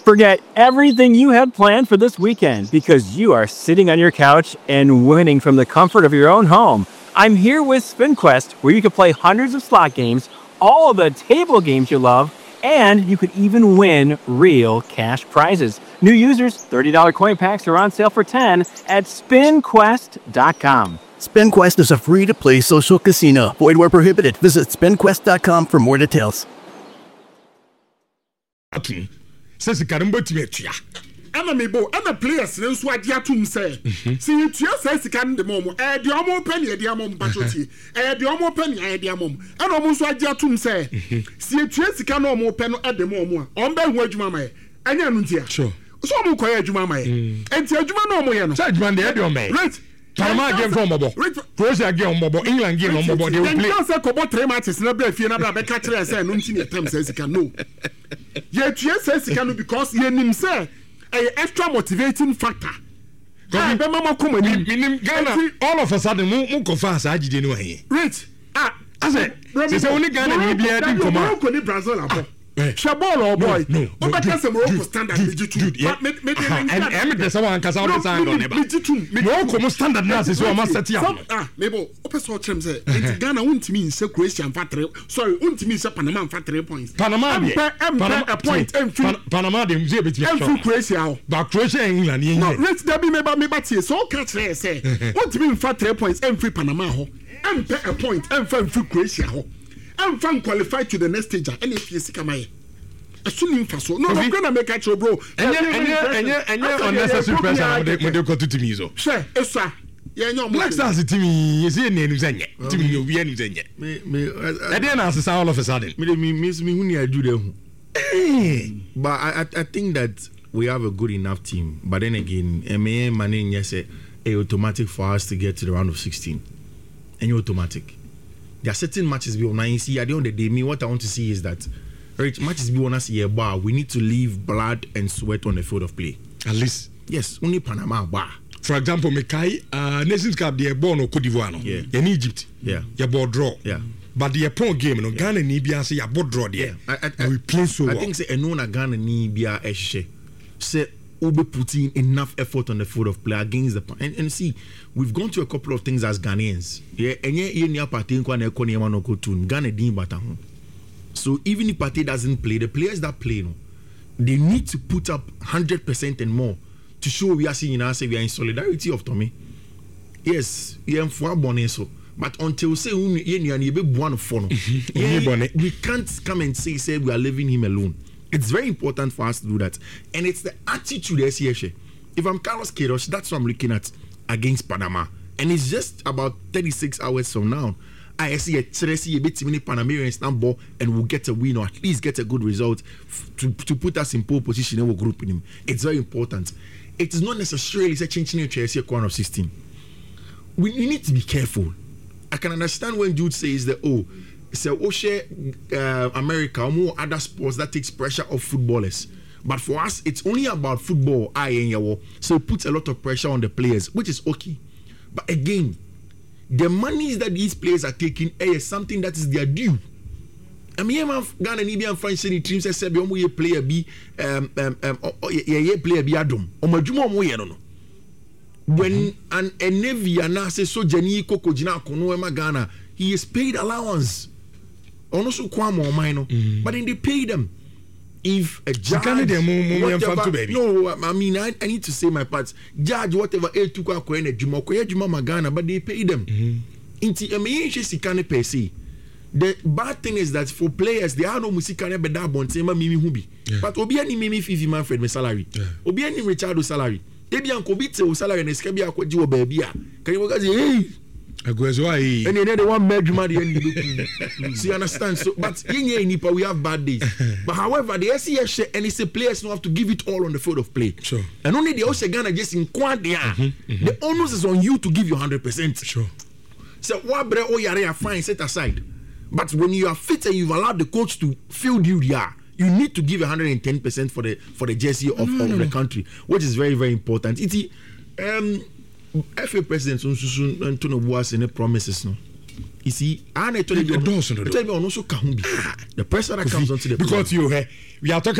Forget everything you had planned for this weekend because you are sitting on your couch and winning from the comfort of your own home. I'm here with SpinQuest, where you can play hundreds of slot games, all of the table games you love, and you could even win real cash prizes. New users, $30 coin packs are on sale for $10 at SpinQuest.com. SpinQuest is a free-to-play social casino. Void where prohibited. Visit SpinQuest.com for more details. Says the Caramba Timetia. Anna Mabo, Anna players, and so I diatum say. See, you says the can the mom, the omo penny, the amom patoti, the omo penny, the amom, and almost what diatum say. See, you the can omo pen at the mom, on by word mamma, and Yanuntia. Sure. So I'm quiet, Jumama, and tell Jumano, Judge Man, the Edion May. Right. Panama game from Mobo. Croatia game Mobo. England game on Mobo. They will play. You say Kobo 3 matches. Never if you never catch it. I say nothing. Your time says you can know. Yet you says you can because you him say a extra motivating factor. Because Mama come in Ghana. All of a sudden, mu confess I didn't know here. Right. I say. Say only Ghana will be adding for Morocco, Brazil. Shabol or boy, no. But that's a Morocco standard. And someone can sound the Morocco standard now is what must set you up. Maybe Opus Watcham say, Ghana won't mean so Croatian factory. Sorry, won't mean Panama factory points. Panama, a point, and Panama, the Croatia, but Croatia, England, let's be me, but so catch there say, what mean factory points and free Panama, and a point and free Croatia. I'm from qualified to the next stage. And if you see Kamaye, assuming for so, no, I'm gonna make a bro. And unnecessary pressure. I'm going to go to Timizo. Sure, yes, sir. Yeah, no, Black Stars, Timmy, is in Zenya. Timmy, you'll be in Zenya. I didn't answer all of a sudden. Miss me when I do them. But I think that we have a good enough team. But then again, MA Manin, yes, a automatic for us to get to the round of 16. And automatic. There are certain matches we want to see. At the end of the day, me what I want to see is that matches we want to see a bar. We need to leave blood and sweat on the field of play. At least, yes, only Panama bar. For example, Mekai Nations Cup they are born or Cote d'Ivoire, yeah, in Egypt, yeah, you board draw, yeah. But the point game, no Ghana ni bia say you board draw there. We play so well. I think say enona Ghana ni bia eshe. Say Obe putting enough effort on the field of play against the and see, we've gone to a couple of things as Ghanaians. Yeah, and yeah, near party in Kwana Koni Manoko tune Ghana din batahu. So even if party doesn't play, the players that play, no, they need to put up 100% and more to show we are seeing in us we are in solidarity of Tommy. Yes, yeah, for so. But until say we can't come and say we are leaving him alone. It's very important for us to do that. And it's the attitude if I'm Carlos Queiroz, that's what I'm looking at against Panama. And it's just about 36 hours from now. I see a bit many Panamanians number and we'll get a win or at least get a good result to put us in pole position in our group in him. It's very important. It is not necessarily changing your Chelsea a corner of 16. We need to be careful. I can understand when Jude says that, so America or more other sports that takes pressure off footballers. But for us, it's only about football, so it puts a lot of pressure on the players, which is okay. But again, the monies that these players are taking is something that is their due. I mean, Ghana Nibian French teams say be player be player be Adam. When an Navy and say so Jani Koko Jina Kono Ghana, he is paid allowance. Also Kwamo minor, but then they pay them. If a judge, no, I mean I need to say my parts. Judge whatever took a Juma Magana, but they pay them. Inti Sikane per se. The bad thing is that for players, they are no musikane bedabon sema mimi hubi. But obiani mimi 50 Manfred me salary. Obiani Richardo salary. Ebi anko bite o salary na sika bi akwaji wo ba bia. Can you guys hey Agwezo ai. And then the one medjuma the end. See, understand? So, but in Nipa we have bad days. But however, the SES and it's a players now have to give it all on the field of play. Sure. And only the Osha Ghana just in Quadia. The onus is on you to give you 100%. Sure. So what bre o yare fine set aside. But when you are fit and you've allowed the coach to field you there, you need to give 110% for the jersey of the country, which is very, very important. FA president Antonio Boas and promises no. You see, I tell you, the pressure that comes onto the because we are talking